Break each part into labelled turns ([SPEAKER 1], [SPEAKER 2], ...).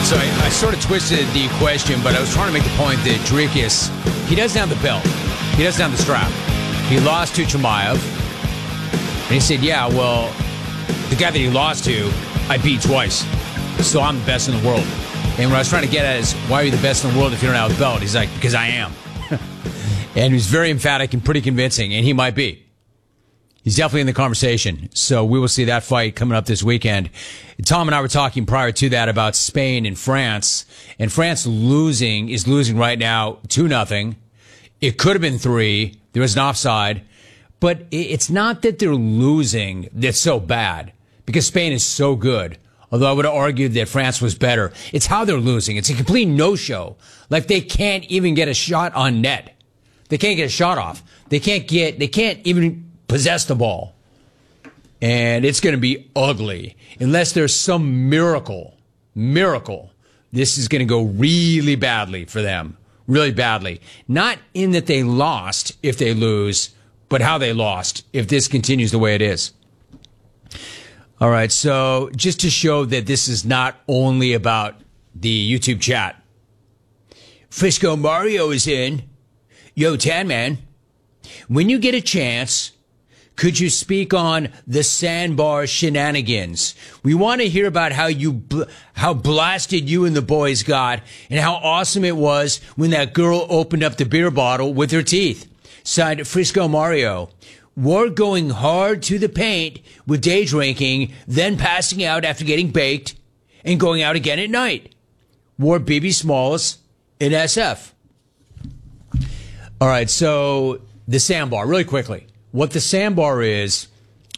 [SPEAKER 1] So I sort of twisted the question, but I was trying to make the point that Dricus, he doesn't have the belt. He doesn't have the strap. He lost to Chimaev. And he said, yeah, well, the guy that he lost to, I beat twice. So I'm the best in the world. And what I was trying to get at is, why are you the best in the world if you don't have a belt? He's like, because I am. And he was very emphatic and pretty convincing, and he might be. He's definitely in the conversation. So we will see that fight coming up this weekend. Tom and I were talking prior to that about Spain and France. And France is losing right now 2-0. It could have been 3. There was an offside. But it's not that they're losing that's so bad, because Spain is so good. Although I would have argued that France was better. It's how they're losing. It's a complete no-show. Like, they can't even get a shot on net. They can't get a shot off. They can't even possess the ball. And it's going to be ugly. Unless there's some miracle, this is going to go really badly for them. Really badly. Not in that they lost if they lose, but how they lost if this continues the way it is. All right, so just to show that this is not only about the YouTube chat. Frisco Mario is in. Yo, Tan Man, when you get a chance, could you speak on the sandbar shenanigans? We want to hear about how blasted you and the boys got, and how awesome it was when that girl opened up the beer bottle with her teeth. Signed, Frisco Mario. We're going hard to the paint with day drinking, then passing out after getting baked, and going out again at night. Wore BB Smalls in SF. All right, so the sandbar, really quickly. What the sandbar is,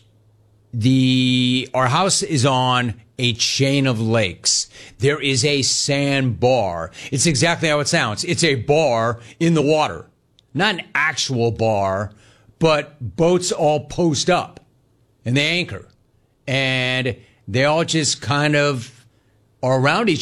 [SPEAKER 1] our house is on a chain of lakes. There is a sandbar. It's exactly how it sounds. It's a bar in the water. Not an actual bar, but boats all post up and they anchor. And they all just kind of are around each other.